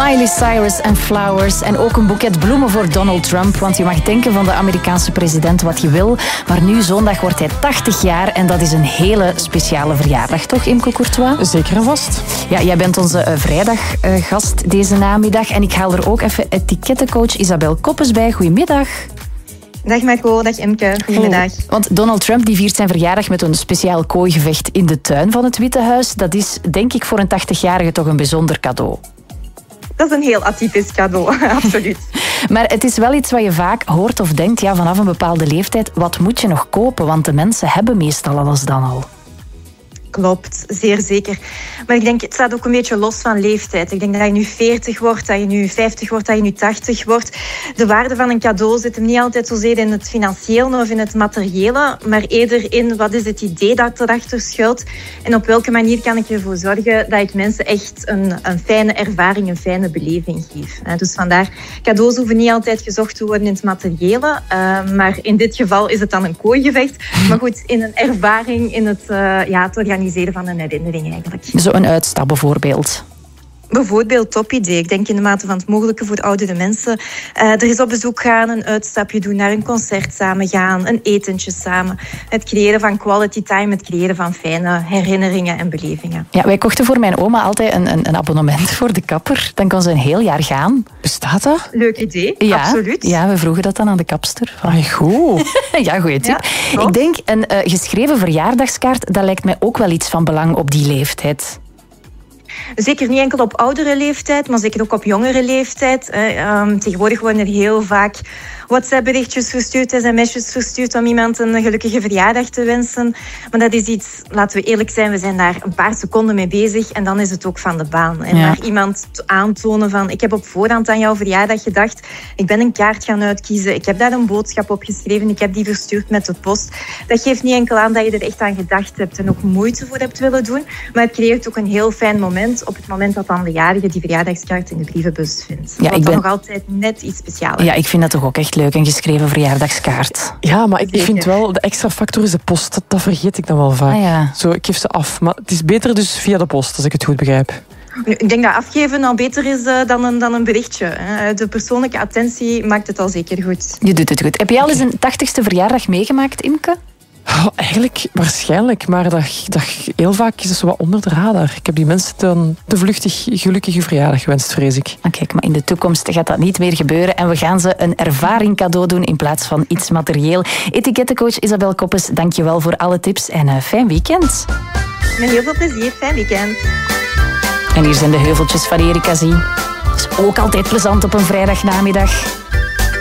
Miley Cyrus en Flowers. En ook een boeket bloemen voor Donald Trump. Want je mag denken van de Amerikaanse president wat je wil. Maar nu zondag wordt hij 80 jaar. En dat is een hele speciale verjaardag, toch, Imke Courtois? Zeker en vast. Ja, jij bent onze vrijdaggast deze namiddag. En ik haal er ook even etikettencoach Isabel Koppes bij. Goedemiddag. Dag Marco, dag Imke, goedemiddag. Want Donald Trump die viert zijn verjaardag met een speciaal kooigevecht in de tuin van het Witte Huis. Dat is, denk ik, voor een 80-jarige toch een bijzonder cadeau. Dat is een heel atypisch cadeau, absoluut. Maar het is wel iets wat je vaak hoort of denkt, ja, vanaf een bepaalde leeftijd, wat moet je nog kopen? Want de mensen hebben meestal alles dan al. Klopt, zeer zeker. Maar ik denk, het staat ook een beetje los van leeftijd. Ik denk dat je nu 40 wordt, dat je nu 50 wordt, dat je nu 80 wordt. De waarde van een cadeau zit hem niet altijd zozeer in het financiële of in het materiële, maar eerder in wat is het idee dat erachter schuilt en op welke manier kan ik ervoor zorgen dat ik mensen echt een fijne ervaring, een fijne beleving geef. Dus vandaar, cadeaus hoeven niet altijd gezocht te worden in het materiële, maar in dit geval is het dan een kooigevecht. Maar goed, in een ervaring, in het organiseren van een herinnering eigenlijk. Zo een uitstap bijvoorbeeld. Bijvoorbeeld, top idee. Ik denk in de mate van het mogelijke voor oudere mensen. Er is op bezoek gaan, een uitstapje doen, naar een concert samen gaan, een etentje samen. Het creëren van quality time, het creëren van fijne herinneringen en belevingen. Ja, wij kochten voor mijn oma altijd een abonnement voor de kapper. Dan kon ze een heel jaar gaan. Bestaat dat? Leuk idee, ja, absoluut. Ja, we vroegen dat dan aan de kapster. Goed. Ja, goeie tip. Ja, ik denk, een geschreven verjaardagskaart, dat lijkt mij ook wel iets van belang op die leeftijd. Zeker niet enkel op oudere leeftijd, maar zeker ook op jongere leeftijd. Tegenwoordig worden er heel vaak WhatsApp-berichtjes verstuurd, sms'jes verstuurd om iemand een gelukkige verjaardag te wensen. Maar dat is iets, laten we eerlijk zijn, we zijn daar een paar seconden mee bezig en dan is het ook van de baan. En naar iemand aantonen van, ik heb op voorhand aan jouw verjaardag gedacht, ik ben een kaart gaan uitkiezen, ik heb daar een boodschap op geschreven, ik heb die verstuurd met de post. Dat geeft niet enkel aan dat je er echt aan gedacht hebt en ook moeite voor hebt willen doen, maar het creëert ook een heel fijn moment op het moment dat dan de jarige die verjaardagskaart in de brievenbus vindt. Ja, wat dan nog altijd net iets speciaals. Ja, ik vind dat toch ook echt leuk, een geschreven verjaardagskaart. Ja, maar ik vind wel, de extra factor is de post. Dat vergeet ik dan wel vaak. Zo, ik geef ze af. Maar het is beter dus via de post, als ik het goed begrijp. Ik denk dat afgeven al beter is dan een berichtje. De persoonlijke attentie maakt het al zeker goed. Je doet het goed. Heb jij al eens een 80ste verjaardag meegemaakt, Imke? Oh, eigenlijk waarschijnlijk, maar dat heel vaak is het zo wat onder de radar. Ik heb die mensen dan te vluchtig gelukkige verjaardag gewenst, vrees ik. Kijk, maar in de toekomst gaat dat niet meer gebeuren en we gaan ze een ervaring cadeau doen in plaats van iets materieel. Etikettencoach Isabel Koppes, dank je wel voor alle tips en fijn weekend. Met heel veel plezier, fijn weekend. En hier zijn de heuveltjes van Erika Zie. Is ook altijd plezant op een vrijdagnamiddag.